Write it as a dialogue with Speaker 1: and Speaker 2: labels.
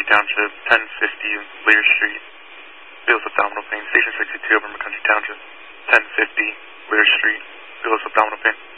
Speaker 1: Township, 1050 Lear Street. Feels abdominal pain. Station 62 over McCountry Township, 1050 Lear Street. Feels abdominal pain.